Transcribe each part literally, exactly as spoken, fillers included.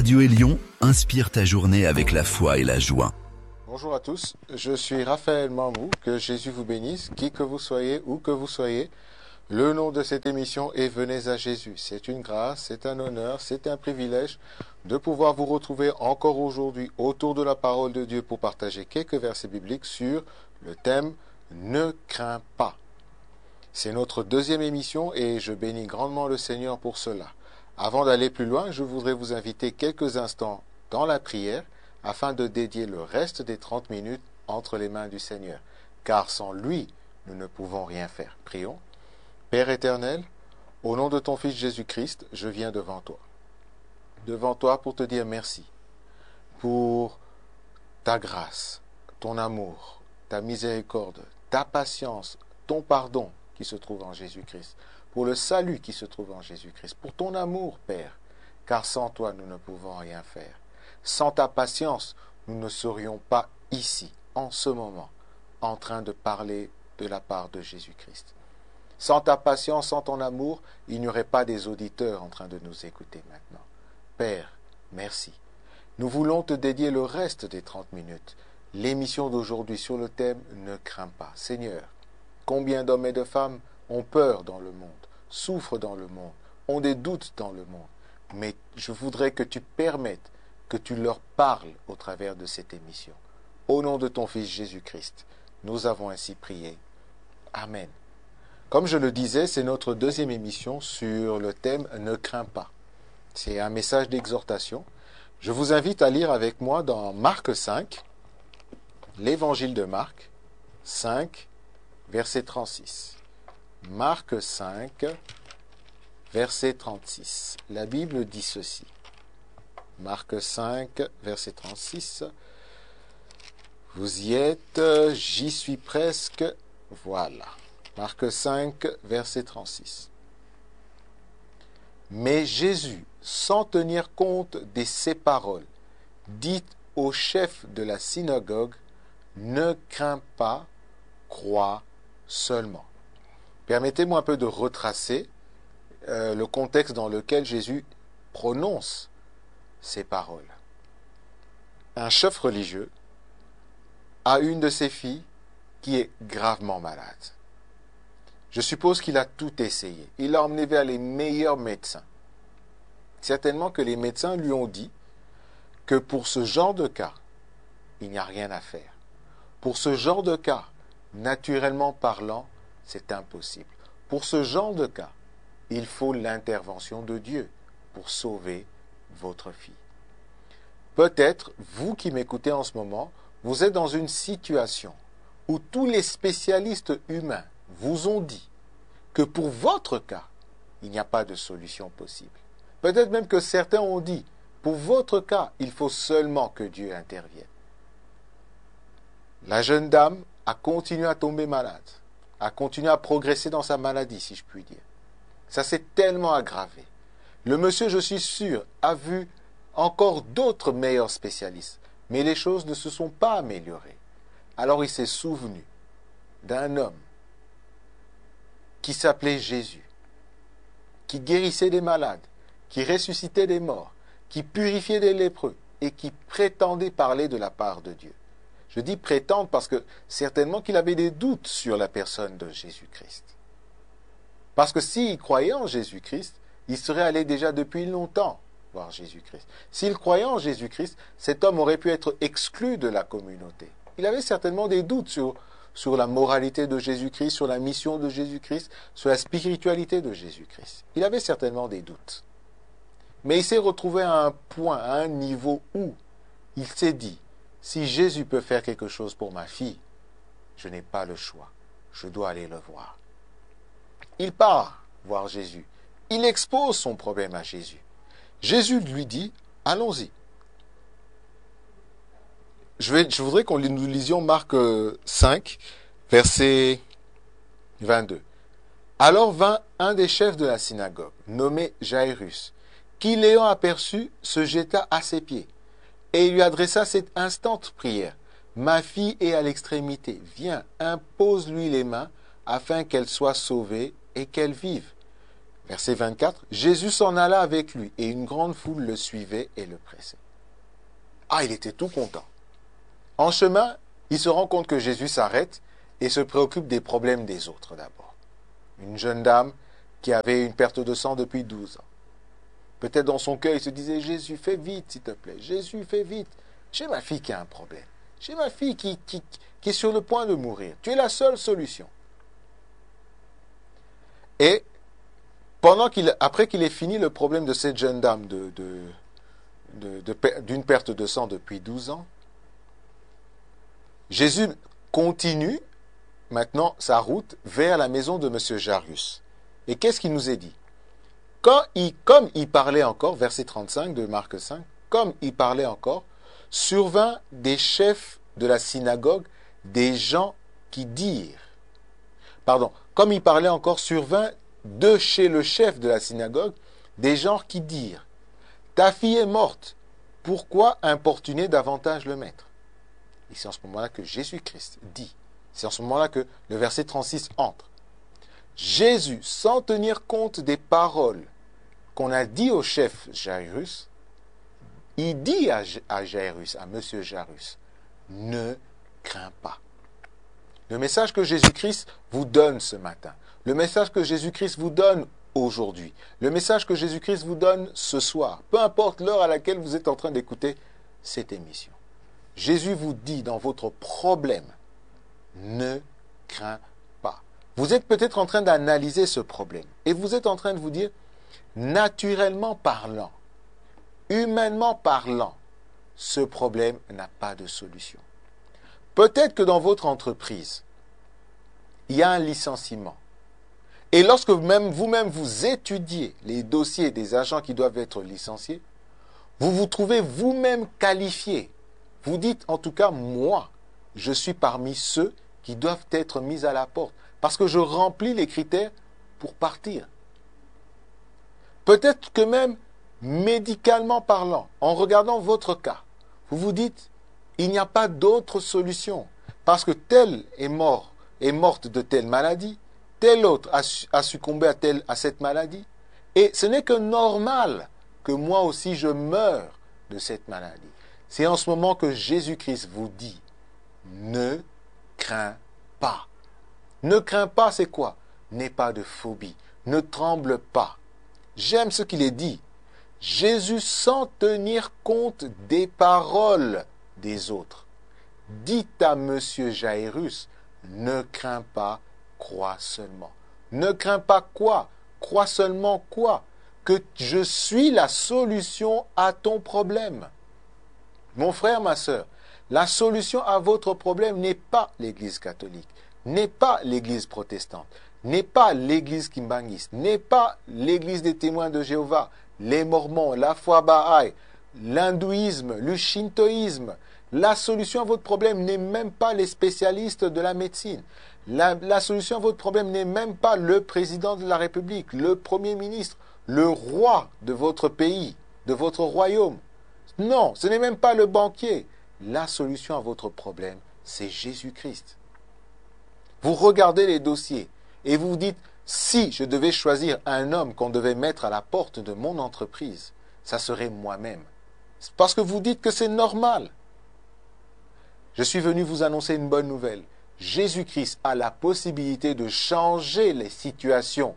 Radio Élion inspire ta journée avec la foi et la joie. Bonjour à tous, je suis Raphaël Mamou, que Jésus vous bénisse, qui que vous soyez, où que vous soyez. Le nom de cette émission est Venez à Jésus. C'est une grâce, c'est un honneur, c'est un privilège de pouvoir vous retrouver encore aujourd'hui autour de la parole de Dieu pour partager quelques versets bibliques sur le thème « Ne crains pas ». C'est notre deuxième émission et je bénis grandement le Seigneur pour cela. Avant d'aller plus loin, je voudrais vous inviter quelques instants dans la prière afin de dédier le reste des trente minutes entre les mains du Seigneur. Car sans lui, nous ne pouvons rien faire. Prions. Père éternel, au nom de ton Fils Jésus-Christ, je viens devant toi. Devant toi pour te dire merci pour ta grâce, ton amour, ta miséricorde, ta patience, ton pardon qui se trouve en Jésus-Christ, pour le salut qui se trouve en Jésus-Christ, pour ton amour, Père, car sans toi, nous ne pouvons rien faire. Sans ta patience, nous ne serions pas ici, en ce moment, en train de parler de la part de Jésus-Christ. Sans ta patience, sans ton amour, il n'y aurait pas des auditeurs en train de nous écouter maintenant. Père, merci. Nous voulons te dédier le reste des trente minutes. L'émission d'aujourd'hui sur le thème « Ne crains pas ». Seigneur, combien d'hommes et de femmes ont peur dans le monde, souffrent dans le monde, ont des doutes dans le monde. Mais je voudrais que tu permettes que tu leur parles au travers de cette émission. Au nom de ton Fils Jésus-Christ, nous avons ainsi prié. Amen. Comme je le disais, c'est notre deuxième émission sur le thème « Ne crains pas ». C'est un message d'exhortation. Je vous invite à lire avec moi dans Marc cinq, l'évangile de Marc cinq, verset trente-six. Marc cinq, verset trente-six. La Bible dit ceci. Marc cinq, verset trente-six. Vous y êtes, j'y suis presque. Voilà. Marc cinq, verset trente-six. Mais Jésus, sans tenir compte de ces paroles, dit au chef de la synagogue, « Ne crains pas, crois seulement. » Permettez-moi un peu de retracer euh, le contexte dans lequel Jésus prononce ces paroles. Un chef religieux a une de ses filles qui est gravement malade. Je suppose qu'il a tout essayé. Il l'a emmené vers les meilleurs médecins. Certainement que les médecins lui ont dit que pour ce genre de cas, il n'y a rien à faire. Pour ce genre de cas, naturellement parlant, c'est impossible. Pour ce genre de cas, il faut l'intervention de Dieu pour sauver votre fille. Peut-être, vous qui m'écoutez en ce moment, vous êtes dans une situation où tous les spécialistes humains vous ont dit que pour votre cas, il n'y a pas de solution possible. Peut-être même que certains ont dit, pour votre cas, il faut seulement que Dieu intervienne. La jeune dame a continué à tomber malade, a continué à progresser dans sa maladie, si je puis dire. Ça s'est tellement aggravé. Le monsieur, je suis sûr, a vu encore d'autres meilleurs spécialistes, mais les choses ne se sont pas améliorées. Alors il s'est souvenu d'un homme qui s'appelait Jésus, qui guérissait des malades, qui ressuscitait des morts, qui purifiait des lépreux et qui prétendait parler de la part de Dieu. Je dis prétendre parce que certainement qu'il avait des doutes sur la personne de Jésus-Christ. Parce que s'il croyait en Jésus-Christ, il serait allé déjà depuis longtemps voir Jésus-Christ. S'il croyait en Jésus-Christ, cet homme aurait pu être exclu de la communauté. Il avait certainement des doutes sur, sur la moralité de Jésus-Christ, sur la mission de Jésus-Christ, sur la spiritualité de Jésus-Christ. Il avait certainement des doutes. Mais il s'est retrouvé à un point, à un niveau où il s'est dit, si Jésus peut faire quelque chose pour ma fille, je n'ai pas le choix. Je dois aller le voir. Il part voir Jésus. Il expose son problème à Jésus. Jésus lui dit, allons-y. Je, vais, je voudrais qu'on nous lisions Marc cinq, verset vingt-deux. Alors vint un des chefs de la synagogue, nommé Jairus, qui, l'ayant aperçu, se jeta à ses pieds et il lui adressa cette instante prière. Ma fille est à l'extrémité. Viens, impose-lui les mains afin qu'elle soit sauvée et qu'elle vive. Verset vingt-quatre, Jésus s'en alla avec lui et une grande foule le suivait et le pressait. Ah, il était tout content. En chemin, il se rend compte que Jésus s'arrête et se préoccupe des problèmes des autres d'abord. Une jeune dame qui avait une perte de sang depuis douze ans. Peut-être dans son cœur, il se disait, Jésus, fais vite, s'il te plaît. Jésus, fais vite. J'ai ma fille qui a un problème. J'ai ma fille qui, qui, qui est sur le point de mourir. Tu es la seule solution. Et pendant qu'il, après qu'il ait fini le problème de cette jeune dame de, de, de, de, d'une perte de sang depuis douze ans, Jésus continue maintenant sa route vers la maison de M. Jairus. Et qu'est-ce qu'il nous est dit? Quand il, comme il parlait encore, verset trente-cinq de Marc cinq, comme il parlait encore, survint des chefs de la synagogue, des gens qui dirent, pardon, comme il parlait encore, survint de chez le chef de la synagogue, des gens qui dirent, ta fille est morte, pourquoi importuner davantage le maître? Et c'est en ce moment-là que Jésus-Christ dit, c'est en ce moment-là que le verset trente-six entre. Jésus, sans tenir compte des paroles qu'on a dit au chef Jairus, il dit à, à Jairus, à monsieur Jairus, ne crains pas. Le message que Jésus-Christ vous donne ce matin, le message que Jésus-Christ vous donne aujourd'hui, le message que Jésus-Christ vous donne ce soir, peu importe l'heure à laquelle vous êtes en train d'écouter cette émission. Jésus vous dit dans votre problème, ne crains pas. Vous êtes peut-être en train d'analyser ce problème et vous êtes en train de vous dire, naturellement parlant, humainement parlant, ce problème n'a pas de solution. Peut-être que dans votre entreprise, il y a un licenciement. Et lorsque même vous-même vous étudiez les dossiers des agents qui doivent être licenciés, vous vous trouvez vous-même qualifié. Vous dites, en tout cas, moi, je suis parmi ceux qui doivent être mis à la porte parce que je remplis les critères pour partir. Peut-être que même, médicalement parlant, en regardant votre cas, vous vous dites, il n'y a pas d'autre solution parce que tel est mort, est morte de telle maladie, tel autre a, a succombé à, telle, à cette maladie, et ce n'est que normal que moi aussi je meure de cette maladie. C'est en ce moment que Jésus-Christ vous dit, ne crains pas. Ne crains pas, c'est quoi? N'aie pas de phobie, ne tremble pas. J'aime ce qu'il est dit. Jésus, sans tenir compte des paroles des autres, dit à M. Jairus, ne crains pas, crois seulement. Ne crains pas quoi? Crois seulement quoi? Que je suis la solution à ton problème. Mon frère, ma sœur, la solution à votre problème n'est pas l'Église catholique, n'est pas l'Église protestante, n'est pas l'Église kimbangiste, n'est pas l'Église des témoins de Jéhovah, les Mormons, la foi Baha'i, l'hindouisme, le shintoïsme. La solution à votre problème n'est même pas les spécialistes de la médecine. La, la solution à votre problème n'est même pas le président de la République, le premier ministre, le roi de votre pays, de votre royaume. Non, ce n'est même pas le banquier. La solution à votre problème, c'est Jésus-Christ. Vous regardez les dossiers et vous vous dites, si je devais choisir un homme qu'on devait mettre à la porte de mon entreprise, ça serait moi-même. Parce que vous dites que c'est normal. Je suis venu vous annoncer une bonne nouvelle. Jésus-Christ a la possibilité de changer les situations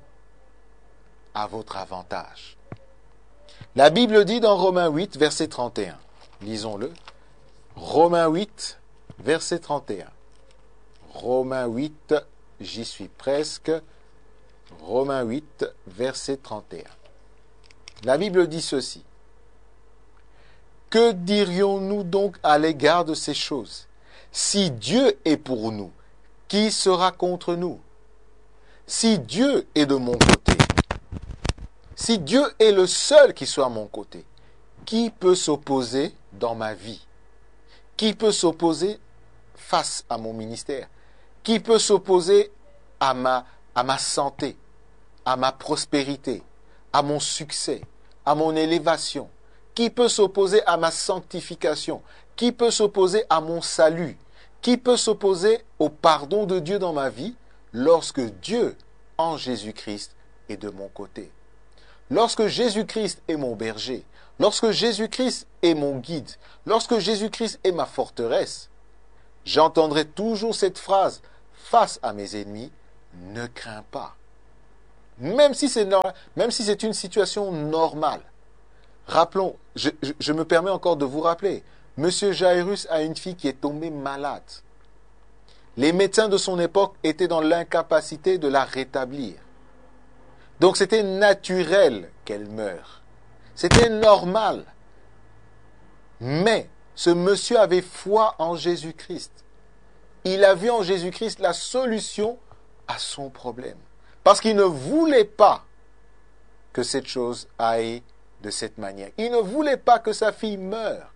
à votre avantage. La Bible dit dans Romains huit, verset trente et un. Lisons-le. Romains huit, verset trente et un. Romains huit, j'y suis presque. Romains huit, verset trente et un. La Bible dit ceci. Que dirions-nous donc à l'égard de ces choses? Si Dieu est pour nous, qui sera contre nous? Si Dieu est de mon côté, si Dieu est le seul qui soit à mon côté, qui peut s'opposer dans ma vie? Qui peut s'opposer face à mon ministère? Qui peut s'opposer à ma, à ma santé, à ma prospérité, à mon succès, à mon élévation? Qui peut s'opposer à ma sanctification? Qui peut s'opposer à mon salut? Qui peut s'opposer au pardon de Dieu dans ma vie lorsque Dieu, en Jésus-Christ, est de mon côté? lorsque Jésus-Christ est mon berger, lorsque Jésus-Christ est mon guide, lorsque Jésus-Christ est ma forteresse, j'entendrai toujours cette phrase face à mes ennemis, ne crains pas. Même si c'est normal, même si c'est une situation normale. Rappelons, je, je, je me permets encore de vous rappeler, Monsieur Jairus a une fille qui est tombée malade. Les médecins de son époque étaient dans l'incapacité de la rétablir. Donc c'était naturel qu'elle meure. C'était normal. Mais ce monsieur avait foi en Jésus-Christ. Il a vu en Jésus-Christ la solution à son problème. Parce qu'il ne voulait pas que cette chose aille de cette manière. Il ne voulait pas que sa fille meure.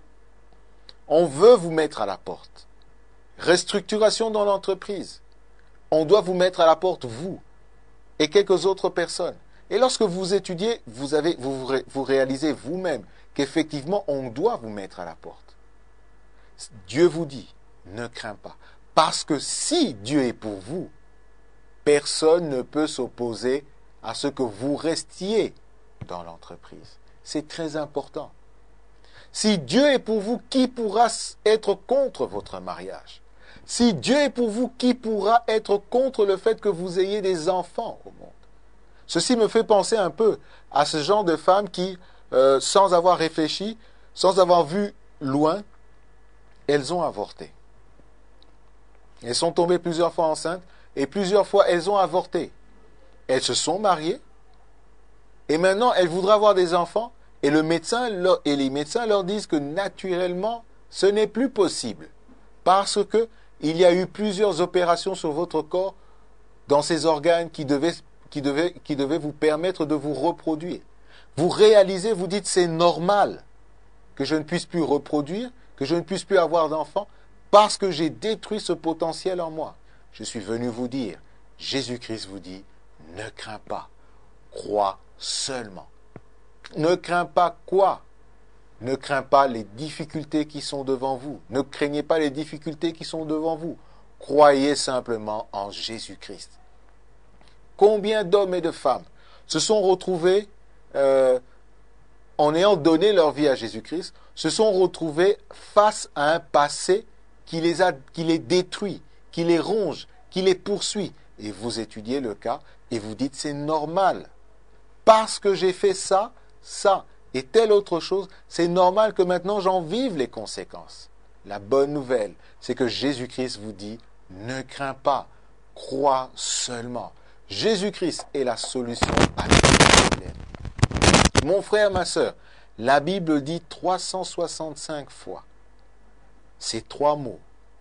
On veut vous mettre à la porte. Restructuration dans l'entreprise. On doit vous mettre à la porte, vous et quelques autres personnes. Et lorsque vous étudiez, vous, avez, vous, vous réalisez vous-même qu'effectivement, on doit vous mettre à la porte. Dieu vous dit, ne crains pas. Parce que si Dieu est pour vous, personne ne peut s'opposer à ce que vous restiez dans l'entreprise. C'est très important. Si Dieu est pour vous, qui pourra être contre votre mariage? Si Dieu est pour vous, qui pourra être contre le fait que vous ayez des enfants au monde? Ceci me fait penser un peu à ce genre de femmes qui, euh, sans avoir réfléchi, sans avoir vu loin, elles ont avorté. Elles sont tombées plusieurs fois enceintes et plusieurs fois elles ont avorté. Elles se sont mariées et maintenant elles voudraient avoir des enfants et, le médecin leur, et les médecins leur disent que naturellement ce n'est plus possible parce que il y a eu plusieurs opérations sur votre corps dans ces organes qui devaient, qui devaient, qui devaient vous permettre de vous reproduire. Vous réalisez, vous dites c'est normal que je ne puisse plus reproduire, que je ne puisse plus avoir d'enfants parce que j'ai détruit ce potentiel en moi. Je suis venu vous dire, Jésus-Christ vous dit, ne crains pas, crois seulement. Ne crains pas quoi? Ne crains pas les difficultés qui sont devant vous. Ne craignez pas les difficultés qui sont devant vous. Croyez simplement en Jésus-Christ. Combien d'hommes et de femmes se sont retrouvés, euh, en ayant donné leur vie à Jésus-Christ, se sont retrouvés face à un passé qui les a, qui les détruit, qui les ronge, qui les poursuit. Et vous étudiez le cas et vous dites c'est normal. Parce que j'ai fait ça, ça et telle autre chose, c'est normal que maintenant j'en vive les conséquences. La bonne nouvelle, c'est que Jésus-Christ vous dit ne crains pas, crois seulement. Jésus-Christ est la solution à tous problèmes. Mon frère, ma sœur, la Bible dit trois cent soixante-cinq fois ces trois mots.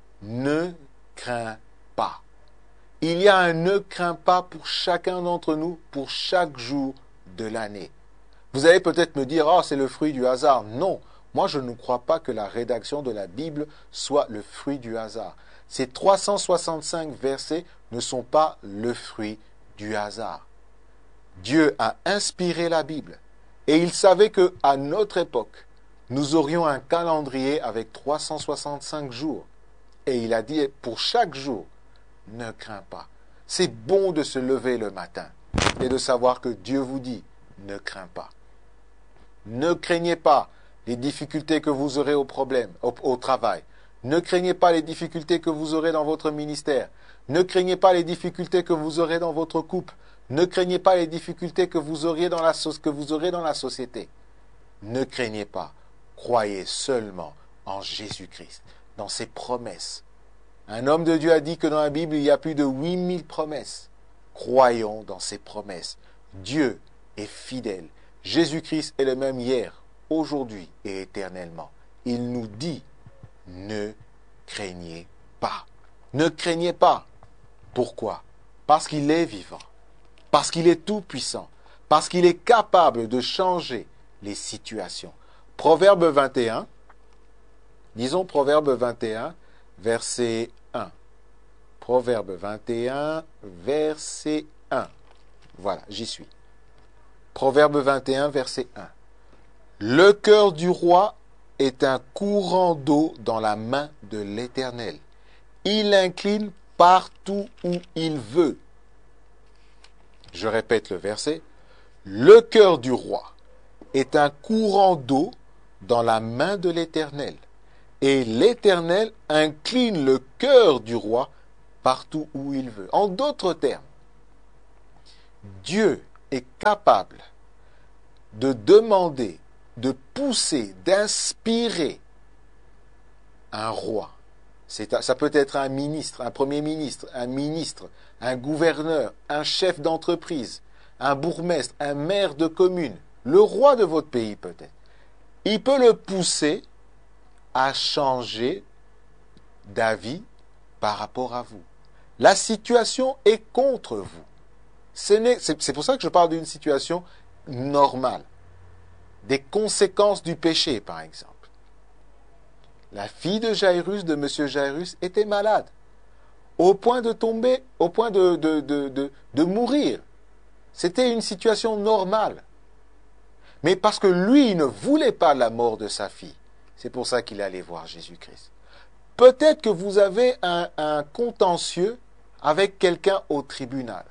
Ne crains pas. Il y a un ne crains pas pour chacun d'entre nous, pour chaque jour de l'année. Vous allez peut-être me dire, oh, c'est le fruit du hasard. Non, moi je ne crois pas que la rédaction de la Bible soit le fruit du hasard. Ces trois cent soixante-cinq versets ne sont pas le fruit du hasard. Dieu a inspiré la Bible et il savait qu'à notre époque, nous aurions un calendrier avec trois cent soixante-cinq jours. Et il a dit, pour chaque jour, ne crains pas. C'est bon de se lever le matin et de savoir que Dieu vous dit, ne crains pas. Ne craignez pas les difficultés que vous aurez au problème, au, au travail. Ne craignez pas les difficultés que vous aurez dans votre ministère. Ne craignez pas les difficultés que vous aurez dans votre couple. Ne craignez pas les difficultés que vous aurez dans la, que vous aurez dans la société. Ne craignez pas. Croyez seulement en Jésus-Christ, dans ses promesses. Un homme de Dieu a dit que dans la Bible, il y a plus de huit mille promesses. Croyons dans ses promesses. Dieu est fidèle. Jésus-Christ est le même hier, aujourd'hui et éternellement. Il nous dit, ne craignez pas. Ne craignez pas. Pourquoi? Parce qu'il est vivant. Parce qu'il est tout-puissant. Parce qu'il est capable de changer les situations. Proverbe vingt et un, disons Proverbe vingt et un, verset un. Proverbe vingt et un, verset un. Voilà, j'y suis. Proverbe vingt et un, verset un. Le cœur du roi est un courant d'eau dans la main de l'Éternel. Il incline partout où il veut. Je répète le verset. Le cœur du roi est un courant d'eau dans la main de l'Éternel. Et l'Éternel incline le cœur du roi partout où il veut. En d'autres termes, Dieu est capable de demander, de pousser, d'inspirer un roi. C'est, ça peut être un ministre, un premier ministre, un ministre, un gouverneur, un chef d'entreprise, un bourgmestre, un maire de commune, le roi de votre pays peut-être. Il peut le pousser à changer d'avis par rapport à vous. La situation est contre vous. Ce n'est, c'est, c'est pour ça que je parle d'une situation normale. Des conséquences du péché, par exemple. La fille de Jairus, de monsieur Jairus, était malade, au point de tomber, au point de, de, de, de, de mourir. C'était une situation normale. Mais parce que lui, il ne voulait pas la mort de sa fille, c'est pour ça qu'il est allé voir Jésus-Christ. Peut-être que vous avez un, un contentieux avec quelqu'un au tribunal.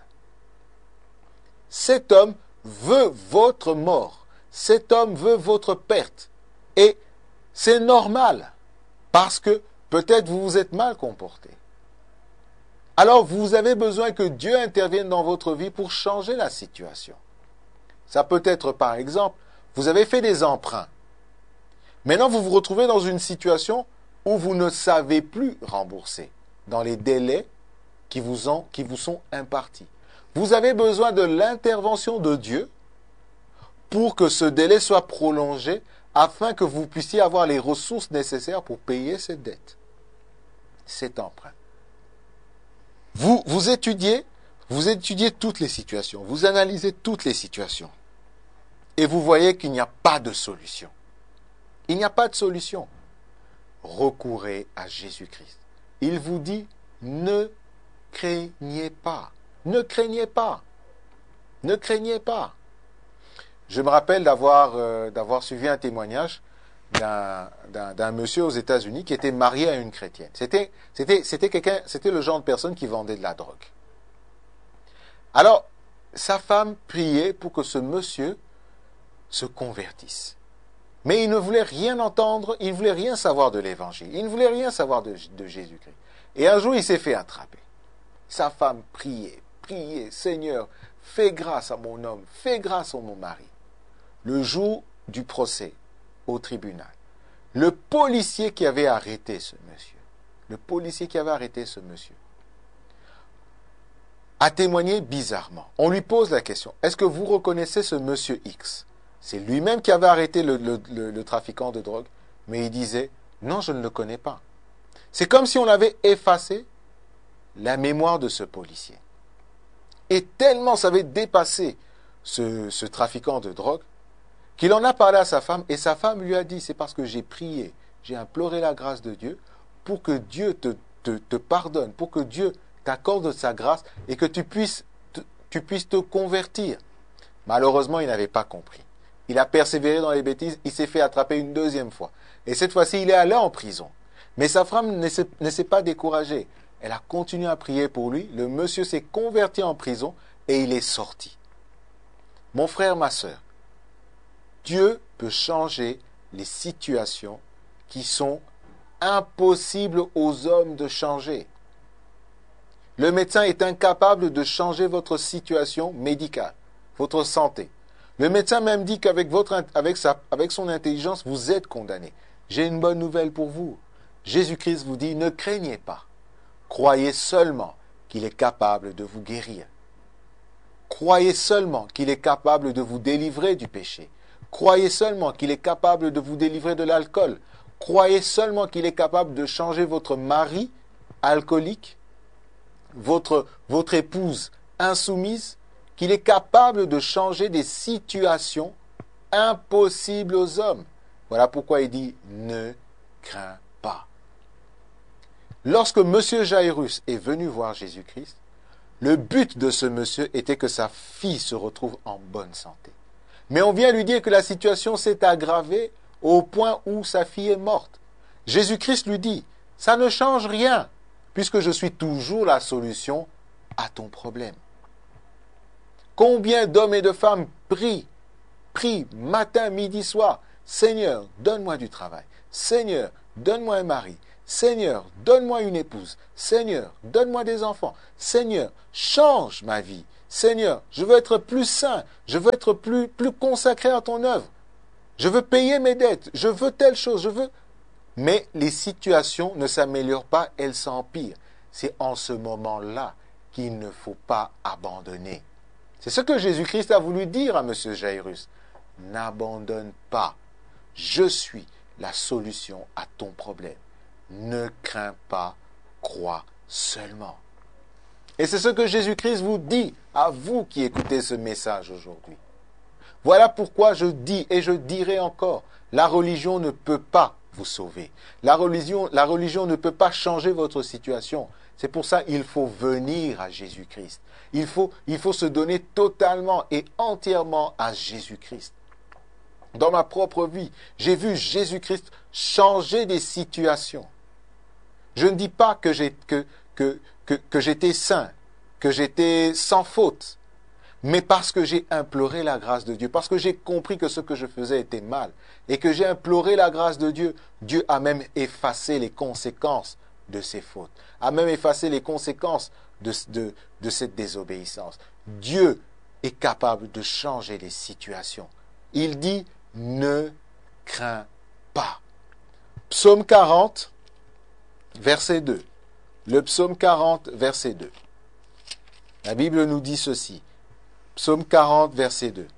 Cet homme veut votre mort. Cet homme veut votre perte. Et c'est normal, parce que peut-être vous vous êtes mal comporté. Alors vous avez besoin que Dieu intervienne dans votre vie pour changer la situation. Ça peut être, par exemple, vous avez fait des emprunts. Maintenant, vous vous retrouvez dans une situation où vous ne savez plus rembourser dans les délais qui vous, ont, qui vous sont impartis. Vous avez besoin de l'intervention de Dieu pour que ce délai soit prolongé afin que vous puissiez avoir les ressources nécessaires pour payer cette dette, cet emprunt. Vous, vous étudiez, vous étudiez toutes les situations, vous analysez toutes les situations et vous voyez qu'il n'y a pas de solution. Il n'y a pas de solution. Recourez à Jésus-Christ. Il vous dit, ne craignez pas. Ne craignez pas. Ne craignez pas. Je me rappelle d'avoir euh, d'avoir suivi un témoignage d'un, d'un, d'un monsieur aux États-Unis qui était marié à une chrétienne. C'était, c'était, c'était quelqu'un, c'était le genre de personne qui vendait de la drogue. Alors, sa femme priait pour que ce monsieur se convertisse. Mais il ne voulait rien entendre, il ne voulait rien savoir de l'évangile, il ne voulait rien savoir de, de Jésus-Christ. Et un jour, il s'est fait attraper. Sa femme priait, priait, Seigneur, fais grâce à mon homme, fais grâce à mon mari. Le jour du procès au tribunal, le policier qui avait arrêté ce monsieur, le policier qui avait arrêté ce monsieur, a témoigné bizarrement. On lui pose la question, est-ce que vous reconnaissez ce monsieur X ? C'est lui-même qui avait arrêté le, le, le, le trafiquant de drogue, mais il disait, non, je ne le connais pas. C'est comme si on avait effacé la mémoire de ce policier. Et tellement ça avait dépassé ce, ce trafiquant de drogue, qu'il en a parlé à sa femme, et sa femme lui a dit, c'est parce que j'ai prié, j'ai imploré la grâce de Dieu, pour que Dieu te, te, te pardonne, pour que Dieu t'accorde sa grâce, et que tu puisses te, tu puisses te convertir. Malheureusement, il n'avait pas compris. Il a persévéré dans les bêtises, il s'est fait attraper une deuxième fois. Et cette fois-ci, il est allé en prison. Mais sa femme ne s'est, ne s'est pas découragée. Elle a continué à prier pour lui. Le monsieur s'est converti en prison et il est sorti. Mon frère, ma sœur, Dieu peut changer les situations qui sont impossibles aux hommes de changer. Le médecin est incapable de changer votre situation médicale, votre santé. Le médecin même dit qu'avec votre, avec sa, avec son intelligence, vous êtes condamné. J'ai une bonne nouvelle pour vous. Jésus-Christ vous dit, ne craignez pas. Croyez seulement qu'il est capable de vous guérir. Croyez seulement qu'il est capable de vous délivrer du péché. Croyez seulement qu'il est capable de vous délivrer de l'alcool. Croyez seulement qu'il est capable de changer votre mari alcoolique, votre, votre épouse insoumise, qu'il est capable de changer des situations impossibles aux hommes. Voilà pourquoi il dit « ne crains pas ». Lorsque M. Jairus est venu voir Jésus-Christ, le but de ce monsieur était que sa fille se retrouve en bonne santé. Mais on vient lui dire que la situation s'est aggravée au point où sa fille est morte. Jésus-Christ lui dit « ça ne change rien, puisque je suis toujours la solution à ton problème ». Combien d'hommes et de femmes prient, prient matin, midi, soir. Seigneur, donne-moi du travail. Seigneur, donne-moi un mari. Seigneur, donne-moi une épouse. Seigneur, donne-moi des enfants. Seigneur, change ma vie. Seigneur, je veux être plus saint. Je veux être plus, plus consacré à ton œuvre. Je veux payer mes dettes. Je veux telle chose. Je veux... Mais les situations ne s'améliorent pas, elles s'empirent. C'est en ce moment-là qu'il ne faut pas abandonner. C'est ce que Jésus-Christ a voulu dire à M. Jairus. N'abandonne pas. Je suis la solution à ton problème. Ne crains pas, crois seulement. Et c'est ce que Jésus-Christ vous dit à vous qui écoutez ce message aujourd'hui. Voilà pourquoi je dis et je dirai encore, la religion ne peut pas vous sauver. La religion, la religion ne peut pas changer votre situation. C'est pour ça qu'il faut venir à Jésus-Christ. Il faut, il faut se donner totalement et entièrement à Jésus-Christ. Dans ma propre vie, j'ai vu Jésus-Christ changer des situations. Je ne dis pas que, j'ai, que, que, que, que j'étais saint, que j'étais sans faute, mais parce que j'ai imploré la grâce de Dieu, parce que j'ai compris que ce que je faisais était mal, et que j'ai imploré la grâce de Dieu, Dieu a même effacé les conséquences de ces fautes, a même effacé les conséquences de, de, de cette désobéissance. Dieu est capable de changer les situations. Il dit, ne crains pas. Psaume quarante, verset deux. Le psaume quarante, verset deux. La Bible nous dit ceci. Psaume quarante, verset deux.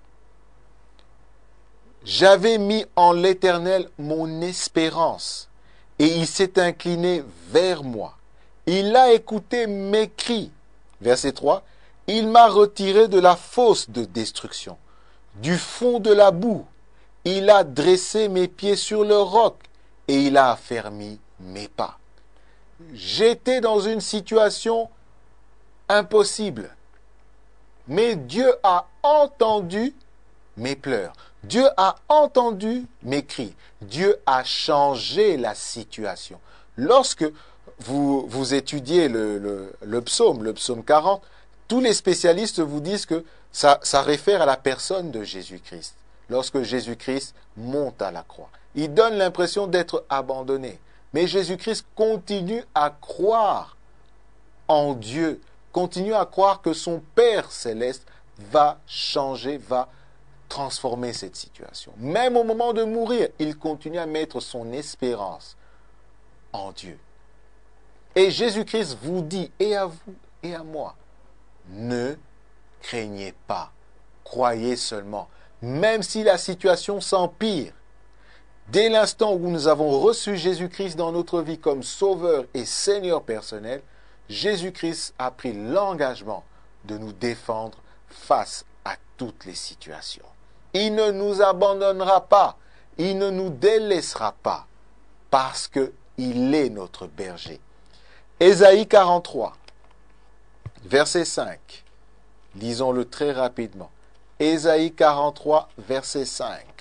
J'avais mis en l'Éternel mon espérance, et il s'est incliné vers moi. Il a écouté mes cris. Verset trois. Il m'a retiré de la fosse de destruction, du fond de la boue. Il a dressé mes pieds sur le roc, et il a affermi mes pas. J'étais dans une situation impossible. Mais Dieu a entendu mes pleurs. Dieu a entendu mes cris. Dieu a changé la situation. Lorsque vous, vous étudiez le, le, le psaume, le psaume quarante, tous les spécialistes vous disent que ça, ça réfère à la personne de Jésus-Christ. Lorsque Jésus-Christ monte à la croix, il donne l'impression d'être abandonné. Mais Jésus-Christ continue à croire en Dieu, continue à croire que son Père céleste va changer, va transformer cette situation. Même au moment de mourir, il continue à mettre son espérance en Dieu. Et Jésus-Christ vous dit, et à vous et à moi, ne craignez pas, croyez seulement. Même si la situation s'empire, dès l'instant où nous avons reçu Jésus-Christ dans notre vie comme Sauveur et Seigneur personnel, Jésus-Christ a pris l'engagement de nous défendre face à toutes les situations. Il ne nous abandonnera pas, il ne nous délaissera pas, parce qu'il est notre berger. Ésaïe quarante-trois, verset cinq. Lisons-le très rapidement. Ésaïe quarante-trois, verset cinq.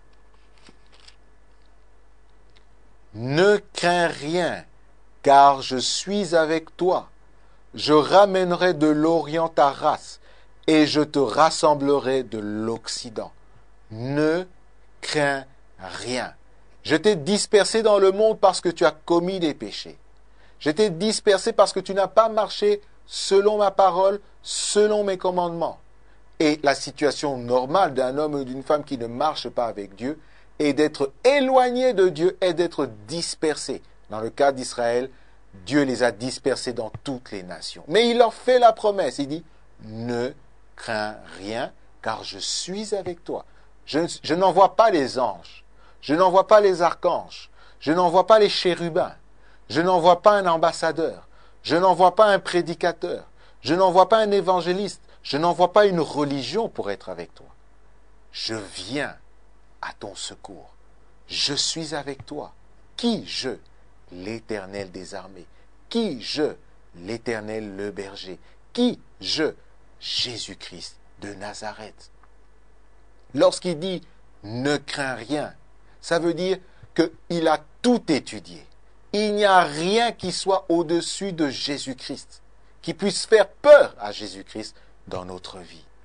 Ne crains rien, car je suis avec toi. Je ramènerai de l'Orient ta race, et je te rassemblerai de l'Occident. Ne crains rien. Je t'ai dispersé dans le monde parce que tu as commis des péchés. Je t'ai dispersé parce que tu n'as pas marché selon ma parole, selon mes commandements. Et la situation normale d'un homme ou d'une femme qui ne marche pas avec Dieu est d'être éloigné de Dieu et d'être dispersé. Dans le cas d'Israël, Dieu les a dispersés dans toutes les nations. Mais il leur fait la promesse. Il dit, ne crains rien, car je suis avec toi. Je, je n'envoie pas les anges. Je n'envoie pas les archanges. Je n'envoie pas les chérubins. Je n'envoie pas un ambassadeur. Je n'envoie pas un prédicateur. Je n'envoie pas un évangéliste. Je n'envoie pas une religion pour être avec toi. Je viens à ton secours. Je suis avec toi. Qui je? L'Éternel des armées. Qui je? L'Éternel le berger. Qui je? Jésus-Christ de Nazareth. Lorsqu'il dit « ne crains rien », ça veut dire qu'il a tout étudié. Il n'y a rien qui soit au-dessus de Jésus-Christ, qui puisse faire peur à Jésus-Christ dans notre vie.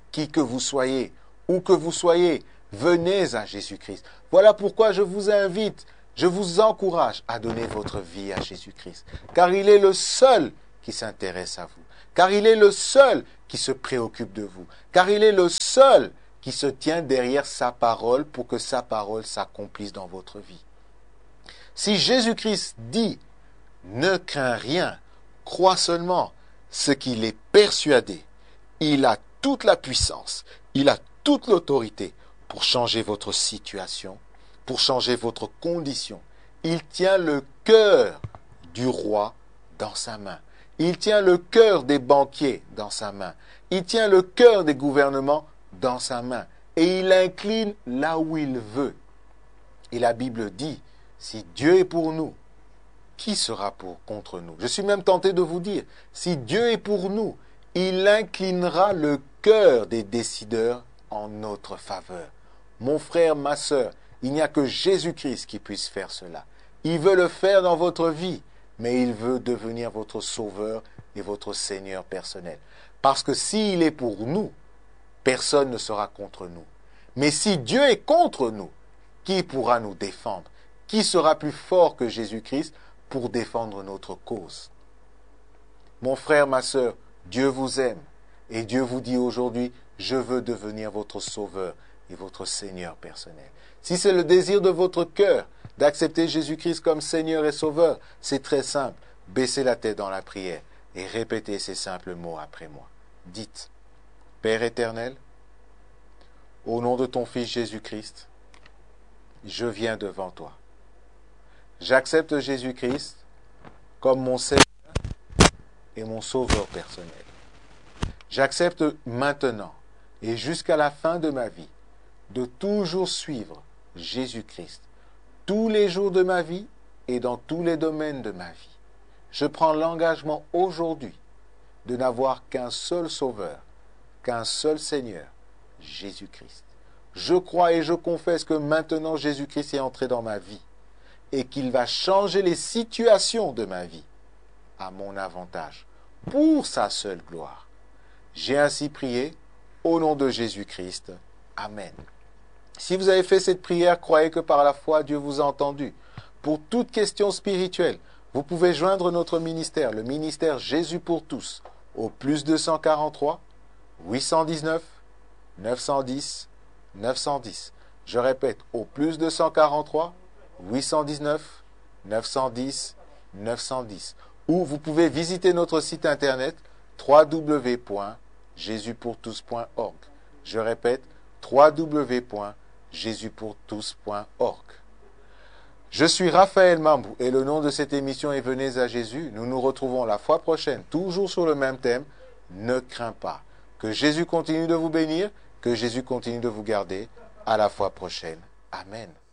qui que vous soyez, où que vous soyez, venez à Jésus-Christ. Voilà pourquoi je vous invite, je vous encourage à donner votre vie à Jésus-Christ, car il est le seul qui s'intéresse à vous, car il est le seul qui se préoccupe de vous, car il est le seul qui se tient derrière sa parole pour que sa parole s'accomplisse dans votre vie. Si Jésus-Christ dit « Ne crains rien, crois seulement », ce qu'il est persuadé, il a toute la puissance, il a toute l'autorité pour changer votre situation, pour changer votre condition. Il tient le cœur du roi dans sa main. Il tient le cœur des banquiers dans sa main. Il tient le cœur des gouvernements dans sa main. Et il incline là où il veut. Et la Bible dit, si Dieu est pour nous, qui sera pour, contre nous? Je suis même tenté de vous dire, si Dieu est pour nous, il inclinera le cœur des décideurs en notre faveur. Mon frère, ma sœur, il n'y a que Jésus-Christ qui puisse faire cela. Il veut le faire dans votre vie, mais il veut devenir votre sauveur et votre Seigneur personnel. Parce que s'il est pour nous, personne ne sera contre nous. Mais si Dieu est contre nous, qui pourra nous défendre? Qui sera plus fort que Jésus-Christ pour défendre notre cause? Mon frère, ma sœur, Dieu vous aime et Dieu vous dit aujourd'hui, je veux devenir votre sauveur et votre Seigneur personnel. Si c'est le désir de votre cœur d'accepter Jésus-Christ comme Seigneur et Sauveur, c'est très simple. Baissez la tête dans la prière et répétez ces simples mots après moi. Dites, Père éternel, au nom de ton Fils Jésus-Christ, je viens devant toi. J'accepte Jésus-Christ comme mon Seigneur et mon Sauveur personnel. J'accepte maintenant et jusqu'à la fin de ma vie de toujours suivre Jésus-Christ tous les jours de ma vie et dans tous les domaines de ma vie. Je prends l'engagement aujourd'hui de n'avoir qu'un seul Sauveur, qu'un seul Seigneur, Jésus-Christ. Je crois et je confesse que maintenant Jésus-Christ est entré dans ma vie et qu'il va changer les situations de ma vie à mon avantage, pour sa seule gloire. J'ai ainsi prié au nom de Jésus-Christ. Amen. Si vous avez fait cette prière, croyez que par la foi, Dieu vous a entendu. Pour toute question spirituelle, vous pouvez joindre notre ministère, le ministère Jésus pour tous, au plus deux cent quarante-trois, huit cent dix-neuf, neuf cent dix, neuf cent dix. Je répète, au plus deux cent quarante-trois, huit cent dix-neuf, neuf cent dix, neuf cent dix. Ou vous pouvez visiter notre site internet w w w point jésus pour tous point org. Je répète, w w w point jésus pour tous point org. Je suis Raphaël Mambou et le nom de cette émission est Venez à Jésus. Nous nous retrouvons la fois prochaine, toujours sur le même thème. Ne crains pas. Que Jésus continue de vous bénir, que Jésus continue de vous garder. À la fois prochaine. Amen.